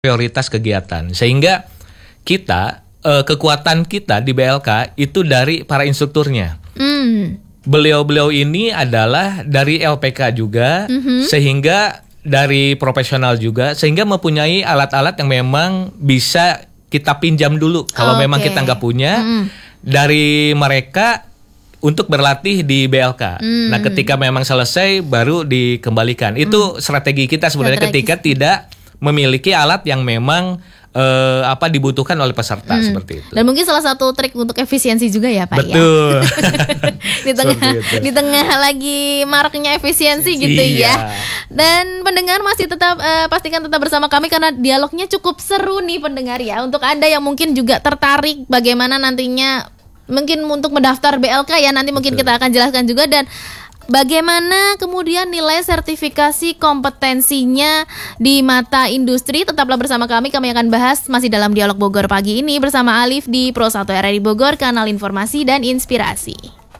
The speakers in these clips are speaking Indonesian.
prioritas kegiatan. Sehingga kita kekuatan kita di BLK itu dari para instrukturnya. Beliau-beliau ini adalah dari LPK juga, sehingga dari profesional juga, sehingga mempunyai alat-alat yang memang bisa kita pinjam dulu kalau memang kita nggak punya dari mereka untuk berlatih di BLK. Nah, ketika memang selesai baru dikembalikan. Itu strategi kita sebenarnya ketika tidak memiliki alat yang memang dibutuhkan oleh peserta seperti itu. Dan mungkin salah satu trik untuk efisiensi juga ya Pak. Betul. Ya. di tengah lagi maraknya efisiensi gitu ya. Dan pendengar masih tetap pastikan tetap bersama kami karena dialognya cukup seru nih pendengar ya. Untuk Anda yang mungkin juga tertarik bagaimana nantinya mungkin untuk mendaftar BLK ya, nanti mungkin kita akan jelaskan juga, dan bagaimana kemudian nilai sertifikasi kompetensinya di mata industri. Tetaplah bersama kami akan bahas masih dalam Dialog Bogor pagi ini bersama Alif di Pro 1 RRI Bogor, kanal informasi dan inspirasi.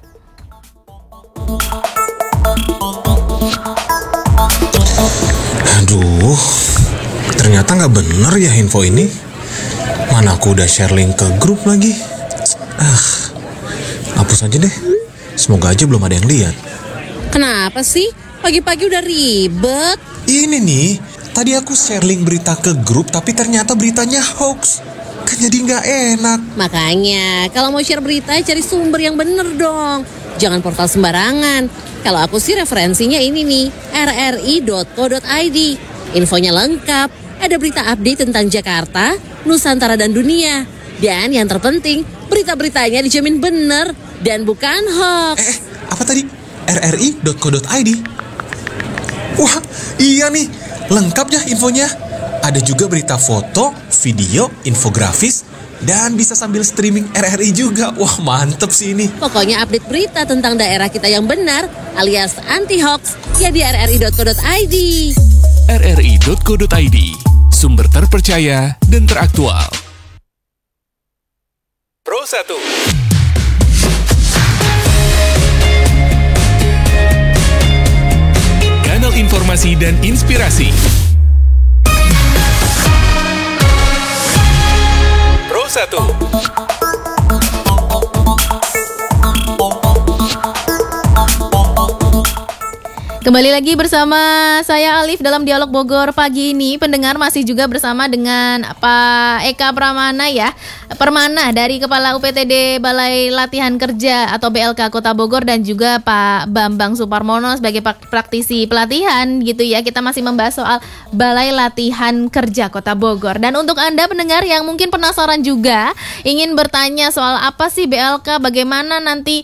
Aduh, ternyata nggak bener ya info ini. Mana aku udah share link ke grup lagi. Hapus aja deh. Semoga aja belum ada yang lihat. Kenapa sih? Pagi-pagi udah ribet. Ini nih, tadi aku share link berita ke grup tapi ternyata beritanya hoax. Kan jadi nggak enak. Makanya, kalau mau share berita cari sumber yang bener dong. Jangan portal sembarangan. Kalau aku sih referensinya ini nih, rri.co.id. Infonya lengkap, ada berita update tentang Jakarta, Nusantara dan dunia. Dan yang terpenting, berita-beritanya dijamin bener dan bukan hoax. Apa tadi? rri.co.id. Wah, iya nih, lengkap ya infonya. Ada juga berita foto, video, infografis, dan bisa sambil streaming RRI juga. Wah, mantep sih ini. Pokoknya update berita tentang daerah kita yang benar alias anti hoax ya di rri.co.id. rri.co.id, sumber terpercaya dan teraktual. Pro 1. Informasi dan inspirasi. Pro 1. Kembali lagi bersama saya Alif dalam Dialog Bogor pagi ini. Pendengar masih juga bersama dengan Pak Eka Pramana ya, Permana dari Kepala UPTD Balai Latihan Kerja atau BLK Kota Bogor, dan juga Pak Bambang Suparmono sebagai praktisi pelatihan gitu ya. Kita masih membahas soal Balai Latihan Kerja Kota Bogor. Dan untuk Anda pendengar yang mungkin penasaran juga ingin bertanya soal apa sih BLK, bagaimana nanti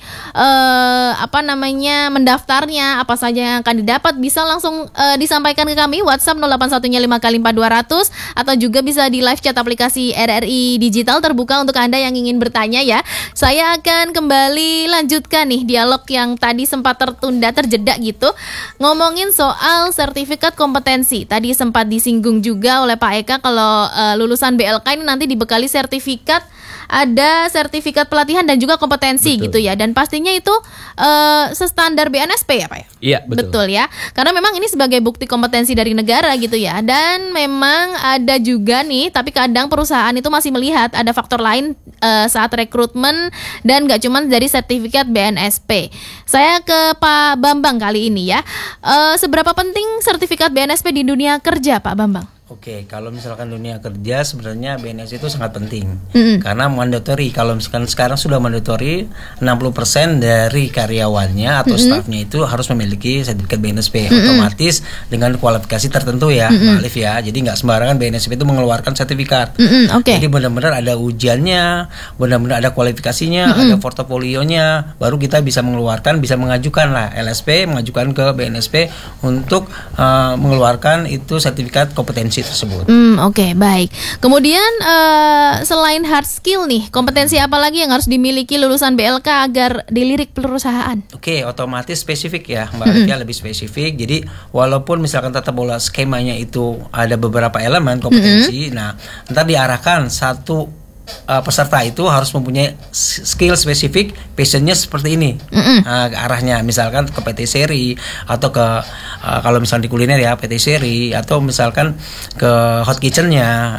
mendaftarnya, apa saja yang akan didapat, bisa langsung disampaikan ke kami WhatsApp 0815 kali 4200 atau juga bisa di live chat aplikasi RRI Digital terbuka untuk Anda yang ingin bertanya ya. Saya akan kembali lanjutkan nih dialog yang tadi sempat terjeda gitu, ngomongin soal sertifikat kompetensi. Tadi sempat disinggung juga oleh Pak Eka kalau lulusan BLK ini nanti dibekali sertifikat, ada sertifikat pelatihan dan juga kompetensi. Betul. Gitu ya. Dan pastinya itu sestandar BNSP ya Pak ya? Iya, betul ya. Karena memang ini sebagai bukti kompetensi dari negara gitu ya. Dan memang ada juga nih, tapi kadang perusahaan itu masih melihat ada faktor lain saat rekrutmen dan gak cuma dari sertifikat BNSP. Saya ke Pak Bambang kali ini ya. Seberapa penting sertifikat BNSP di dunia kerja Pak Bambang? Oke, kalau misalkan dunia kerja sebenarnya BNS itu sangat penting karena mandatory. Kalau misalkan sekarang sudah mandatory, 60% dari karyawannya atau stafnya itu harus memiliki sertifikat BNSP. Otomatis dengan kualifikasi tertentu ya, Mbak Alif ya. Jadi nggak sembarangan BNSP itu mengeluarkan sertifikat. Jadi benar-benar ada ujiannya, benar-benar ada kualifikasinya, ada portofolionya, baru kita bisa mengeluarkan, bisa mengajukan lah LSP, mengajukan ke BNSP untuk mengeluarkan itu sertifikat kompetensi tersebut. Oke, baik. Kemudian selain hard skill nih, kompetensi apa lagi yang harus dimiliki lulusan BLK agar dilirik perusahaan? Oke, otomatis spesifik ya Mbak Alif, lebih spesifik. Jadi walaupun misalkan tata bola skemanya itu ada beberapa elemen kompetensi, nah ntar diarahkan satu peserta itu harus mempunyai skill spesifik, passionnya seperti ini. Arahnya misalkan ke patisserie atau ke kalau misalkan di kuliner ya patisserie, atau misalkan ke hot kitchennya.